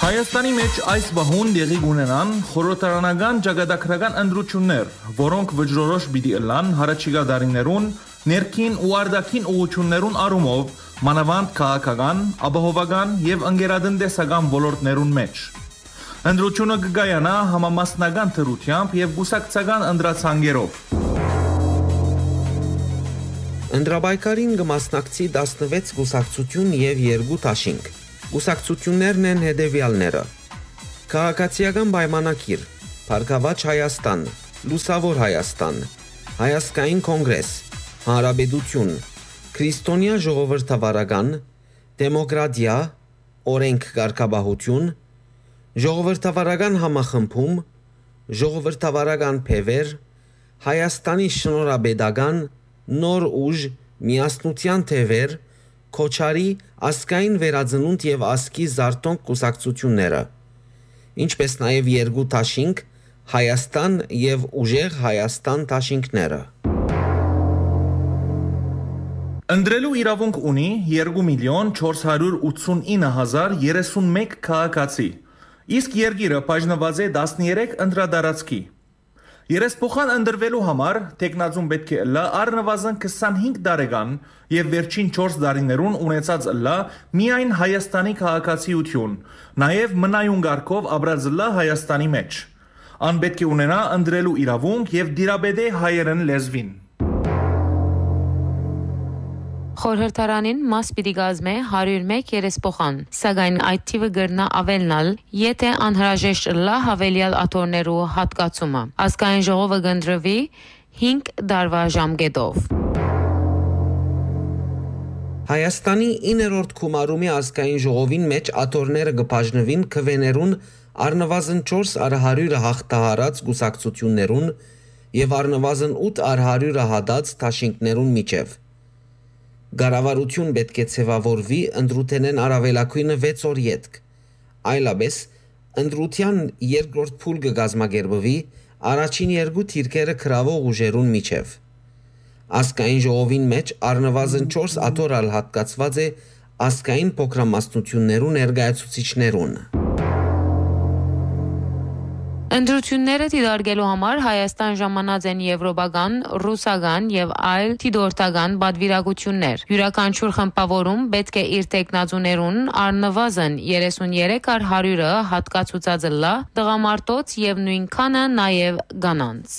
Հայաստանի մեջ այս վահուն դեղի գունենան խորհրդարանական ճակատագրական ընտրություններ, որոնք վճռորոշ պիտի ըլլան հարաճիգա դարիներուն ներքին ու արտաքին ուղղություններուն առումով մանավանդ քաղաքական, ապահովական եւ ընկերատնտեսական ոլորտներուն մեջ։ Ընտրությունը կգայանա համամասնական թրությամբ եւ գուսակցական ընտրացանկերով։ Ընտրաբայկարին կմասնակցի 16 գուսակցություն եւ 2 դաշինք։ Գուսակցություններն են հետևյալները. Քաղաքացիական պայմանագիր, Փառքավաճ Հայաստան, Լուսավոր Հայաստան, Հայաստային կոնգրես, Հանրապետություն, Քրիստոնյա ժողովրդավարական, Դեմոկրատիա, օրենք կարգապահություն, Ժողովրդավարական համախմբում, Ժողովրդավարական փևեր, Հայաստանի շնորհապետական, Նոր ուժ, Միասնության թևեր, Քոչարի ազգային վերածնունդ եւ ազգի զարթոնք կուսակցությունները, ինչպես նաեւ 2 դաշինք Հայաստան եւ ուժեղ Հայաստան դաշինքները։ Ընտրելու իրավունք ունի 2,489,031 քաղաքացի, իսկ երկիրը բաժնված է 13 ընտրադարածքի։ Երեսփոխան ընտրվելու համար տեխնազուն պետք է ըլլա առնվազն 25 տարեկան եւ վերջին 4 տարիներուն ունեցած ըլլա միայն Հայաստանի քաղաքացիություն, նաեւ մնայուն կարգով ապրած ըլլա Հայաստանի մեջ։ Ան պետք է ունենա ընտրելու իրավունք եւ դիրապետե հայերեն լեզվին։ Խորհրդարանին մաս պիտի կազմե 101 երեսփոխան, սակայն այդ թիվը կգրնա ավելնալ, եթե անհրաժեշտ ըլլա հավելյալ աթոռներու հատկացումը։ Ազգային ժողովը կընտրվի 5 տարվա ժամկետով։ Հայաստանի 9-րդ քումարումի ազգային ժողովին մեջ աթոռները կբաժնվին քվեներուն առնվազն 4 առ 100 հաղթահարած գուսակցություններուն եւ առնվազն 8 առ 100 հադած դաշինքներուն միջև։ Գարավարություն պետք է ցևավորվի ընտրութենեն առավելակույնը 6 օր յետք։ Այլապես ընտրության երկրորդ փուլ կգազմագերբվի առաջին 2 թիրքերը քրավող ուժերուն միջև։ Ազգային ժողովին մեջ առնվազն 4 աթոռ հատկացված է ազգային փոքրամասնություններու ներկայացուցիչներուն։ Ընտրությունները դիտարկելու համար Հայաստան ժամանած են եվրոպական, ռուսական եւ այլ դիտորդական պատվիրակություններ։ Յուրաքանչյուր խմբավորում պետք է իր տեխնազուներուն առնվազն 33 առ 100 հատկացուցած ըլլա տղամարդոց եւ նույնքանը նաեւ կանանց։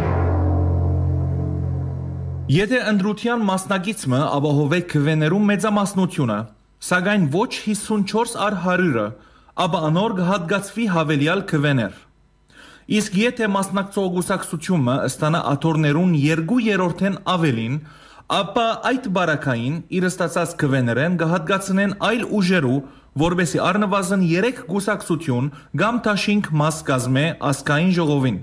Եթե ընտրության մասնակիցը ապահովե քվեներու մեծամասնությունը, սակայն ոչ 54 առ 100, ապա անոր կհատկացվի հավելյալ քվեներ։ Իսկ եթե մասնակցող գուսակցությունը ստանա աթոռներուն 2/3-ն ավելին, ապա այդ բարակային իր ստացած քվեներեն կհատկացնեն այլ ուժերու, որբեսի առնվազն 3 գուսակցություն կամ դաշինք մաս կազմե ազգային ժողովին։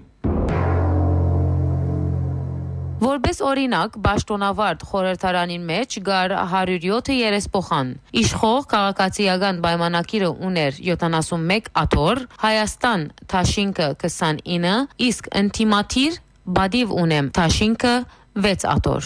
Որպես օրինակ, Պաշտոնավարդ խորհրդարանին մեջ կար 107 երեսփոխան։ Իշխող քաղաքացիական պայմանագիրը ուներ 71 աթոռ, Հայաստան դաշինքը 29, իսկ ինտիմատիր բադիվ ունեմ դաշինքը 6 աթոռ։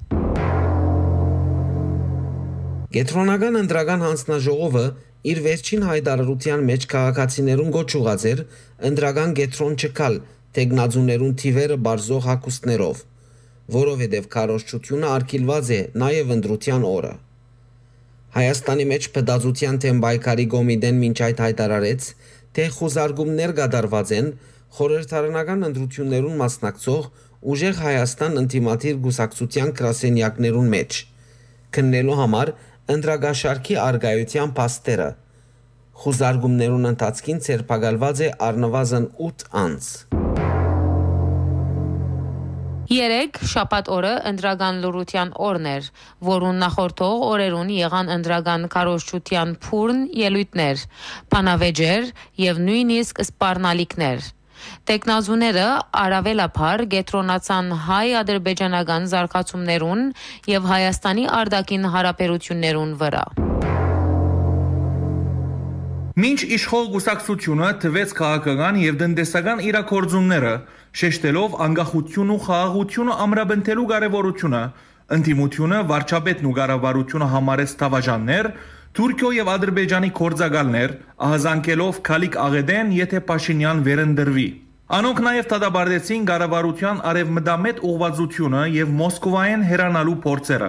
Կենտրոնական ընտրական հանձնաժողովը իր վերջին հայտարարության մեջ քաղաքացիներուն գոչուած էր ընտրական կենտրոն չկալ տեխնազուներուն թիվերը բարձող հագուստներով, որովհետև քարոզչությունը արգելված է նաև ընտրության օրը։ Հայաստանի մեջ Պետազության թեմ պայքարի կոմիտեն մինչ այդ հայտարարեց, թե խոզարգումներ կատարված են խորհրդարանական ընտրություններուն մասնակցող ուժեղ Հայաստան ինտիմատիր գուսակցության գրասենյակներուն մեջ, քննելու համար ընտրագաշարքի արգայության փաստերը։ Խոզարգումներուն ընթացքին ցերպակալված է առնվազն 8 անձ։ 3 շաբաթ օրը ընտրական լրության օրն էր, որուն նախորդող օրերուն եղան ընտրական քարոզչության փուրն ելույթներ, բանավեճեր եւ նույնիսկ սպառնալիքներ։ Տեխնազուները առավելաբար կենտրոնացան հայ-ադրբեջանական զարգացումներուն եւ Հայաստանի արտաքին հարաբերություններուն վրա։ Մինչ իշխող գուսակցությունը թվեց քաղաքական եւ տնտեսական իրաքորձումները, շեշտելով անկախություն ու խաղաղությունը ամրապնդելու կարևորությունը, ընդդիմությունը վարչապետն ու կառավարությունը համարեց թավաժաններ, Թուրքիո եւ Ադրբեջանի կորձակալներ ահազանգելով Քալիկ Աղեդեն, եթե Փաշինյան վերընտրվի։ Անոնք նաև դադարեցին կառավարության արևմտամետ ուղղվածությունը եւ Մոսկվայեն հեռանալու փորձերը։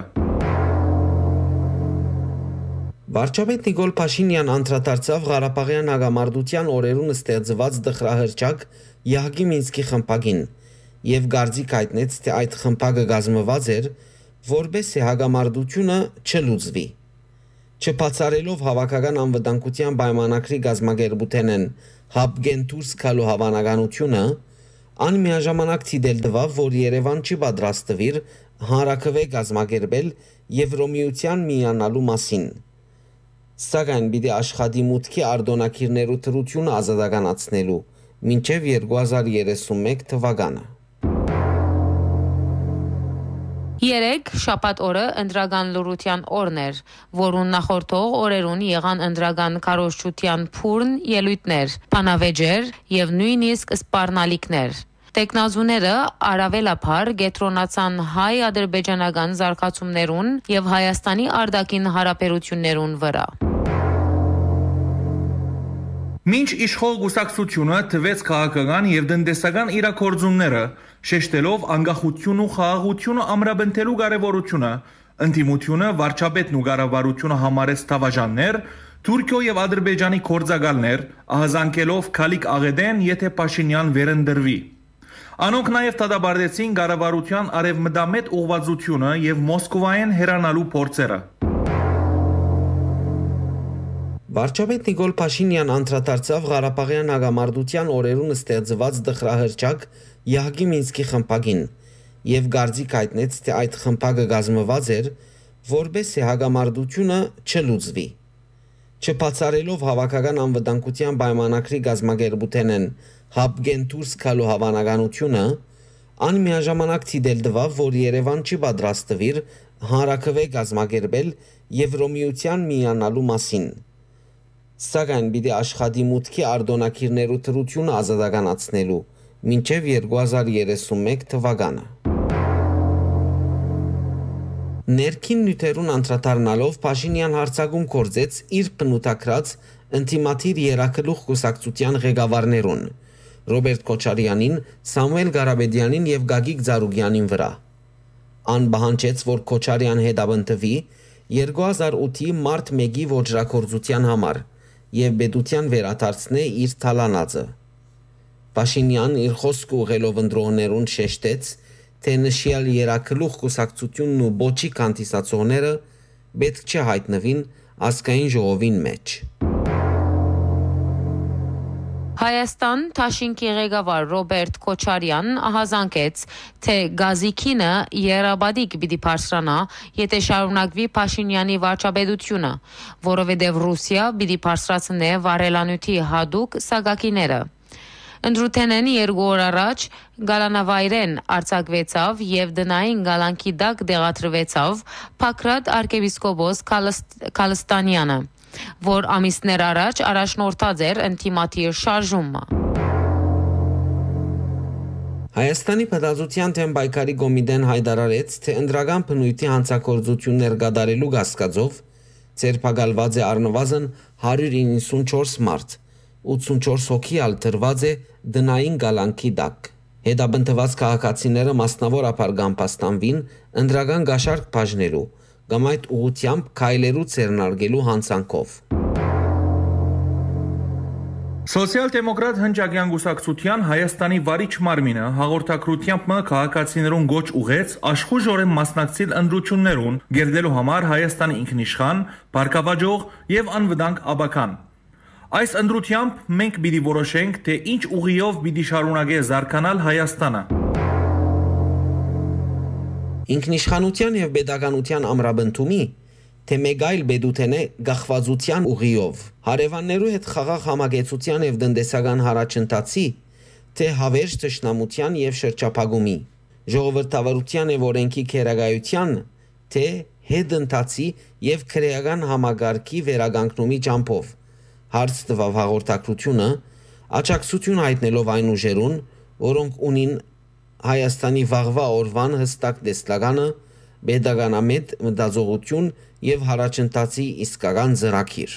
Վարչապետ Նիկոլ Փաշինյան անդրադարձավ Ղարաբաղյան հակամարտության օրերուն ստեղծված դխրահրճակ Յահգի Մինսկի խմբակին եւ գարձիկ հայտնեց, թե այդ խմբակը կազմված էր, որպես հակամարտությունը չլուծվի։ Չբացառելով հավաքական անվտանգության պայմանագրի գազագերբութենեն հապգեն դուրս գալու հավանականությունը, անմիաժամանակ ցիդել տվավ, որ Երևան չի պատրաստվիր հանրաքվե գազագերբել Եվրոմիության միանալու մասին։ Սակայն պիտի աշխատի մուտքի արտոնակիրներու թրությունը ազատականացնելու մինչև 2031 թվականը։ Երեկ շաբաթ օրը ընտրական լրության օրն էր, որուն նախորդող օրերուն եղան ընտրական քարոզչության փուրն ելույթներ, բանավեճեր եւ նույնիսկ սպառնալիքներ։ Տեխնազուները առավելաբար կենտրոնացան հայ-ադրբեջանական զարգացումներուն եւ Հայաստանի արտաքին հարաբերություններուն վրա։ Մինչ իշխող գուսակցությունը թվեց քաղաքական եւ տնտեսական իրաքորձումները, շեշտելով անկախություն ու խաղաղությունը ամրապնդելու կարևորությունը, ընդդիմությունը վարչապետն ու կառավարությունը համարեց թավաժաններ, Թուրքիո եւ Ադրբեջանի կորձակալներ ահազանգելով Քալիկ Աղեդեն, եթե Փաշինյան վերընտրվի։ Անոնք նաև դադարեցին կառավարության արևմտամետ ուղղվածությունը եւ Մոսկվայեն հեռանալու փորձերը։ Վարչապետ Նիկոլ Փաշինյան անդրադարձավ Ղարաբաղյան հակամարտության օրերուն ստեղծված դխրահրճակ Յահգի Մինսկի խմբակին եւ գարձիկ հայտնեց, թե այդ խմբակը կազմված էր, որպես հակամարտությունը չլուծվի։ Չբացառելով հավաքական անվտանգության պայմանագրի գազագերբութենեն հապգեն դուրս գալու հավանականությունը, անմիաժամանակ ցիդել տվավ, որ Երևան չի պատրաստվիր հանրաքվե գազագերբել Եվրոմիության միանալու մասին։ Սակայն պիտի աշխատի մուտքի արտոնակիրներու թրությունը ազատականացնելու մինչև 2031 թվականը։ Ներքին նյութերուն անդրադառնալով Փաշինյան հարցակում կործեց իր բնութագրած ինտիմատիվ երակլուխ կուսակցության ղեկավարներուն Ռոբերտ Քոչարյանին, Սամուել Ղարաբեդյանին եւ Գագիկ Ծառուկյանին վրա։ Ան բանջեց, որ Քոչարյան հետապնդվի 2008-ի մարտ 1-ի ոչրակորձության համար եւ բեդության վերադարձնե իր թալանածը։ Փաշինյան իր խոսքը ուղղելով ընտրողներուն շեշտեց, թե նշյալ երակլուխ կուսակցությունն ու բոչի կանտիսացողները պետք չէ հայտնվին ազգային ժողովին մեջ։ Հայաստան Թաշինքի ղեկավար Ռոբերտ Քոչարյան ահազանգեց, թե գազիկինը երաբադիկ պիտի բարձրանա, եթե շարունակվի Փաշինյանի վարչապետությունը, որովհետև Ռուսիա պիտի բարձրացնե վառելանյութի հատուկ սակակիները։ Ընդրութենեն 2 օր առաջ գալանավայրեն արձակվեցավ եւ դնային գալանքի դակ դեղատրվեցավ Փակրատ arczepiskopos Քալստանյանը, որ ամիսներ առաջ առաջնորդած էր ինտիմատիվ շարժումը։ Հայաստանի Պետազության թեմ պայքարի կոմիտեն հայտարարեց, թե ընդրական բնույթի հանցագործություններ կատարելու կասկածով ձերբակալված է առնվազն 194 մարդ, 84 հոգի ալ դրված է դնային գալանքի տակ։ Հետապնդված քաղաքացիները մասնավորապես կամպաստանվին ընդրական գաշարք բաժնելու կամ այդ ուղղությամբ քայլերու ցերնարգելու հանցանքով։ Սոցիալ-դեմոկրատ հնչակյան գուսակցության Հայաստանի վարիչ մարմինը հաղորդակցությամբ քաղաքացիներուն գոչ ուղեց աշխուժորեն մասնակցել ընտրություններուն, գերդելու համար Հայաստանի ինքնիշխան, բարգավաճող եւ անվտանգ ապական։ Այս ընտրությամբ մենք պիտի որոշենք, թե ինչ ուղիով պիտի շարունակե զարգանալ Հայաստանը։ Ինքնիշխանության եւ պետականության ամրապնդումի, թե մեկ այլ բեդութենե գախվածության ուղիով, հարևաններու հետ խաղաղ համագեցության եւ տնտեսական հարաճընթացի, թե հավերժ ճշնամության եւ շրջափակումի, ժողովրդավարության եւ օրենքի քերագայության, թե հետընթացի եւ քրեական համագարկի վերականգնումի ճամփով։ Հարց տվավ հաղորդակցությունը, աջակցություն հայտնելով այն ուժերուն, որոնք ունին Հայաստանի վաղվա օրվան հստակ տեսլականը, բեդականամետ մտածողություն եւ հարաճընթացի իսկական ծրագիր։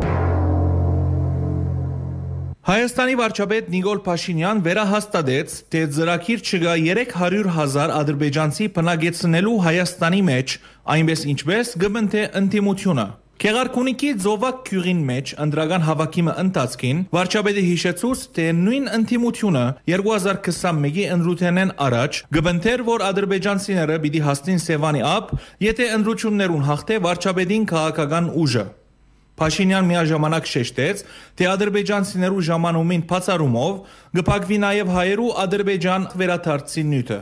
Հայաստանի վարչապետ Նիկոլ Փաշինյան վերահաստատեց, թե ծրագիր չկա 300,000 ադրբեջանցի բնակեցնելու Հայաստանի մեջ, այնպես ինչպես գմնթե ընդդիմությունը։ Քեղարքունիքի Զովակ քյուղին մեջ ընդրական հավաքիմը ընթացքին վարչապետը հիշեցուց, թե նույն ընդդիմությունը 2021-ի ընտրութենեն առաջ գբնթեր, որ ադրբեջանցիները պիտի հաստին Սևանի ափ, եթե ընտրություններուն հաղթե վարչապետին քաղաքական ուժը։ Փաշինյան միաժամանակ շեշտեց, թե ադրբեջանցիներու ժամանումին բացառումով գփակվի նաև հայերու Ադրբեջան վերադարձի նյութը։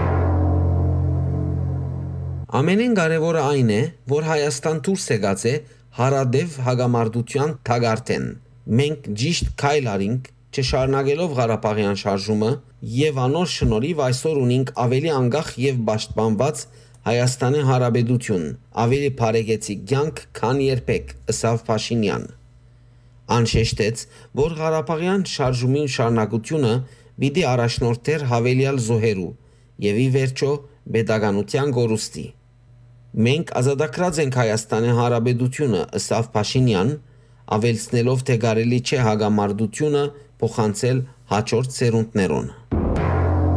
Ամենեն կարևորը այն է, որ Հայաստան դուրս եկած է հարադև հագամարտության թագարտեն։ Մենք ճիշտ քայլ արինք, չշարունակելով Ղարաբաղյան շարժումը, եւ անոր շնորհիվ այսօր ունենք ավելի անկախ եւ պաշտպանված Հայաստանի Հանրապետություն, ավելի բարեկեցիկ կյանք, քան երբեք, ըսավ Փաշինյան։ Անշեշտեց, որ Ղարաբաղյան շարժումին շարունակությունը պիտի առաջնորդեր հավելյալ զոհերու եւ ի վերջո պետականության գորուստի։ Մենք ազատագրած ենք Հայաստանի Հանրապետությունը, ըսավ Փաշինյան, ավելցնելով, թե կարելի չէ հագամարտությունը փոխանցել հաջորդ սերունդներուն։